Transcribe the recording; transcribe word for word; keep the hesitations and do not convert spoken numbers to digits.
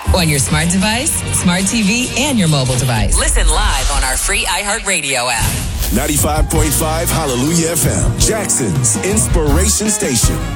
On your smart device, smart T V, and your mobile device. Listen live on our free iHeartRadio app. ninety-five point five Hallelujah F M, Jackson's Inspiration Station.